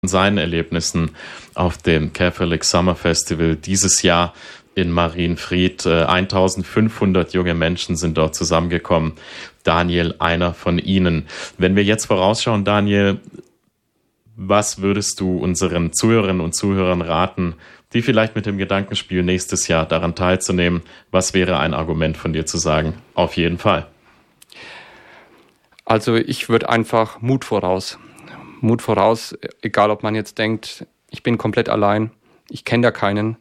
seinen Erlebnissen auf dem Catholic Summer Festival dieses Jahr in Marienfried. 1500 junge Menschen sind dort zusammengekommen. Daniel, einer von ihnen. Wenn wir jetzt vorausschauen, Daniel, was würdest du unseren Zuhörerinnen und Zuhörern raten, die vielleicht mit dem Gedanken spielen, nächstes Jahr daran teilzunehmen? Was wäre ein Argument von dir zu sagen? Auf jeden Fall. Also ich würde einfach Mut voraus. Mut voraus, egal ob man jetzt denkt, ich bin komplett allein, ich kenne da keinen.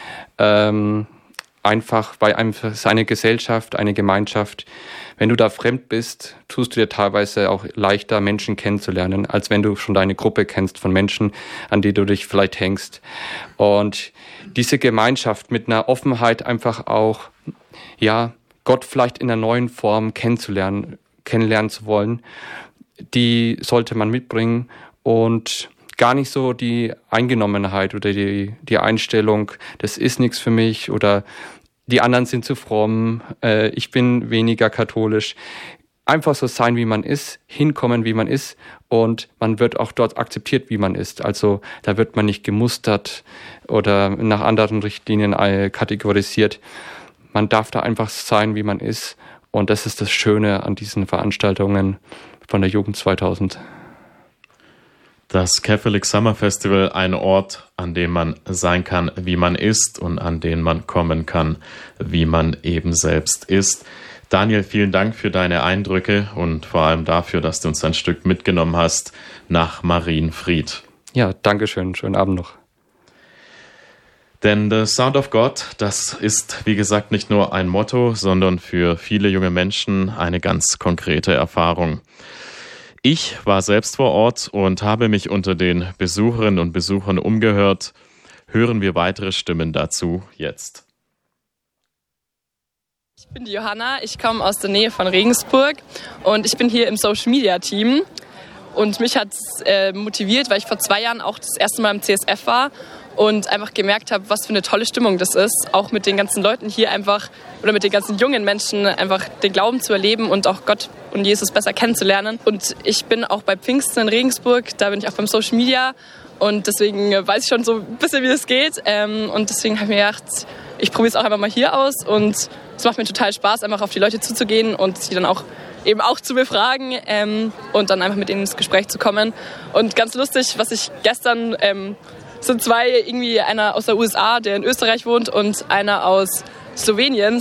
Einfach, weil einfach ist eine Gesellschaft, eine Gemeinschaft. Wenn du da fremd bist, tust du dir teilweise auch leichter, Menschen kennenzulernen, als wenn du schon deine Gruppe kennst von Menschen, an die du dich vielleicht hängst. Und diese Gemeinschaft mit einer Offenheit einfach auch, ja, Gott vielleicht in einer neuen Form kennenlernen zu wollen, die sollte man mitbringen und gar nicht so die Eingenommenheit oder die Einstellung, das ist nichts für mich oder die anderen sind zu fromm, ich bin weniger katholisch. Einfach so sein, wie man ist, hinkommen, wie man ist und man wird auch dort akzeptiert, wie man ist. Also da wird man nicht gemustert oder nach anderen Richtlinien kategorisiert. Man darf da einfach sein, wie man ist und das ist das Schöne an diesen Veranstaltungen von der Jugend 2000. Das Catholic Summer Festival, ein Ort, an dem man sein kann, wie man ist und an den man kommen kann, wie man eben selbst ist. Daniel, vielen Dank für deine Eindrücke und vor allem dafür, dass du uns ein Stück mitgenommen hast nach Marienfried. Ja, danke schön. Schönen Abend noch. Denn The Sound of God, das ist, wie gesagt, nicht nur ein Motto, sondern für viele junge Menschen eine ganz konkrete Erfahrung. Ich war selbst vor Ort und habe mich unter den Besucherinnen und Besuchern umgehört. Hören wir weitere Stimmen dazu jetzt. Ich bin die Johanna, ich komme aus der Nähe von Regensburg und ich bin hier im Social Media Team. Und mich hat es motiviert, weil ich vor 2 Jahren auch das erste Mal im CSF war und einfach gemerkt habe, was für eine tolle Stimmung das ist, auch mit den ganzen Leuten hier einfach oder mit den ganzen jungen Menschen einfach den Glauben zu erleben und auch Gott und Jesus besser kennenzulernen. Und ich bin auch bei Pfingsten in Regensburg, da bin ich auch beim Social Media und deswegen weiß ich schon so ein bisschen, wie das geht. Und deswegen habe ich mir gedacht, ich probiere es auch einfach mal hier aus und es macht mir total Spaß, einfach auf die Leute zuzugehen und sie dann auch eben auch zu befragen und dann einfach mit ihnen ins Gespräch zu kommen. Und ganz lustig, was ich gestern sind 2, irgendwie einer aus der USA, der in Österreich wohnt und einer aus Slowenien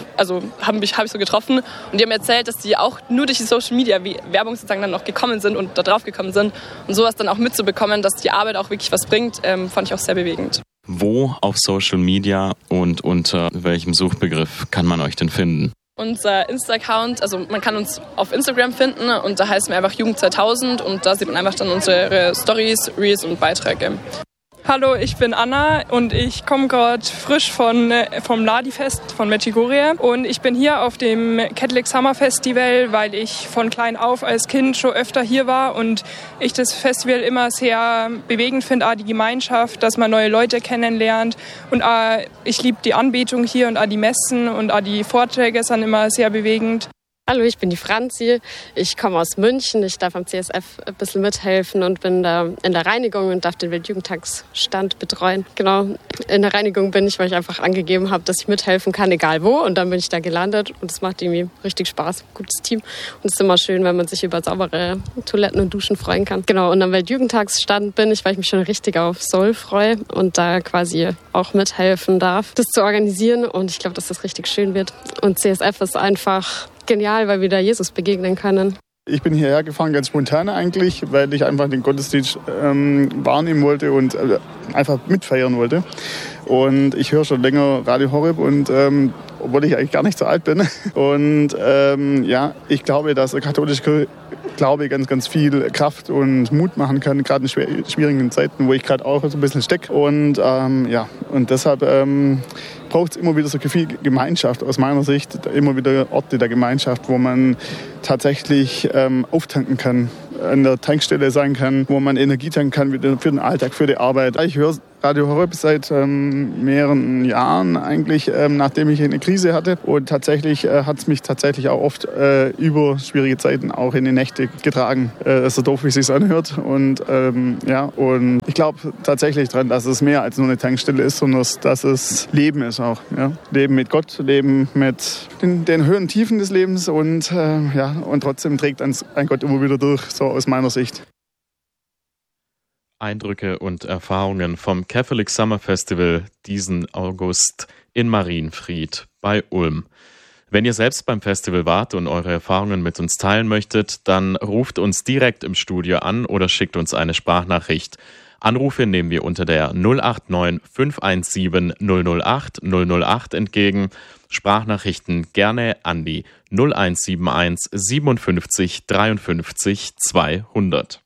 habe ich so getroffen und die haben erzählt, dass die auch nur durch die Social Media Werbung sozusagen dann noch gekommen sind und da drauf gekommen sind und sowas dann auch mitzubekommen, dass die Arbeit auch wirklich was bringt, fand ich auch sehr bewegend. Wo auf Social Media und unter welchem Suchbegriff kann man euch denn finden? Unser Insta-Account, also man kann uns auf Instagram finden und da heißen wir einfach Jugend 2000 und da sieht man einfach dann unsere Stories, Reels und Beiträge. Hallo, ich bin Anna und ich komme gerade frisch vom Ladi-Fest von Medjugorje und ich bin hier auf dem Catholic Summer Festival, weil ich von klein auf als Kind schon öfter hier war und ich das Festival immer sehr bewegend finde, die Gemeinschaft, dass man neue Leute kennenlernt und ich liebe die Anbetung hier und die Messen und die Vorträge sind immer sehr bewegend. Hallo, ich bin die Franzi. Ich komme aus München. Ich darf am CSF ein bisschen mithelfen und bin da in der Reinigung und darf den Weltjugendtagsstand betreuen. Genau, in der Reinigung bin ich, weil ich einfach angegeben habe, dass ich mithelfen kann, egal wo. Und dann bin ich da gelandet und es macht irgendwie richtig Spaß. Gutes Team. Und es ist immer schön, wenn man sich über saubere Toiletten und Duschen freuen kann. Genau, und am Weltjugendtagsstand bin ich, weil ich mich schon richtig auf Soul freue und da quasi auch mithelfen darf, das zu organisieren. Und ich glaube, dass das richtig schön wird. Und CSF ist einfach genial, weil wir da Jesus begegnen können. Ich bin hierher gefahren, ganz spontan eigentlich, weil ich einfach den Gottesdienst wahrnehmen wollte und einfach mitfeiern wollte. Und ich höre schon länger Radio Horeb und obwohl ich eigentlich gar nicht so alt bin. Und ich glaube, dass der katholische Glaube ganz, ganz viel Kraft und Mut machen kann, gerade in schwierigen Zeiten, wo ich gerade auch so ein bisschen stecke. Und und deshalb braucht es immer wieder so viel Gemeinschaft aus meiner Sicht, immer wieder Orte der Gemeinschaft, wo man tatsächlich auftanken kann, an der Tankstelle sein kann, wo man Energie tanken kann für den Alltag, für die Arbeit. Ich höre Radio Horeb seit mehreren Jahren eigentlich, nachdem ich eine Krise hatte. Und tatsächlich hat es mich tatsächlich auch oft über schwierige Zeiten auch in die Nächte getragen. So doof, wie es sich anhört. Und und ich glaube tatsächlich dran, dass es mehr als nur eine Tankstelle ist, sondern dass es Leben ist auch. Ja? Leben mit Gott, Leben mit den Höhen und Tiefen des Lebens und trotzdem trägt ein Gott immer wieder durch, so aus meiner Sicht. Eindrücke und Erfahrungen vom Catholic Summer Festival diesen August in Marienfried bei Ulm. Wenn ihr selbst beim Festival wart und eure Erfahrungen mit uns teilen möchtet, dann ruft uns direkt im Studio an oder schickt uns eine Sprachnachricht. Anrufe nehmen wir unter der 089 517 008 008 entgegen. Sprachnachrichten gerne an die 0171 57 53 200.